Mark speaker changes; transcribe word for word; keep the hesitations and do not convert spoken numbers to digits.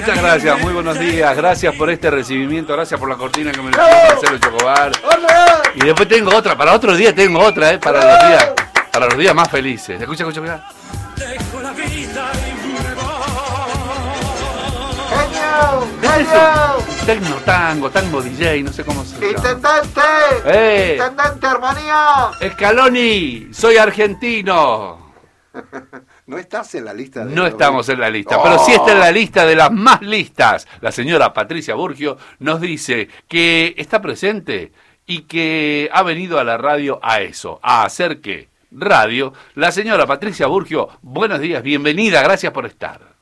Speaker 1: Muchas gracias, muy buenos días. Gracias por este recibimiento, gracias por la cortina que me le puse Marcelo Chocobar. Y después tengo otra, para otro día tengo otra, ¿eh? Para los días, para los días más felices. Escucha, escucha, escucha.
Speaker 2: Dejo la vida y me
Speaker 3: ¡Genio!
Speaker 1: Tecno tango, tango D J, no sé cómo se llama.
Speaker 3: ¡Intendente!
Speaker 1: ¡Eh!
Speaker 3: ¡Intendente, hermanía!
Speaker 1: Scaloni, soy argentino.
Speaker 3: No estás en la lista de...
Speaker 1: No estamos en la lista,
Speaker 3: Oh.
Speaker 1: pero sí está en la lista de las más listas. La señora Patricia Burgio nos dice que está presente y que ha venido a la radio a eso, a hacer qué. Radio. La señora Patricia Burgio, buenos días, bienvenida, gracias por estar.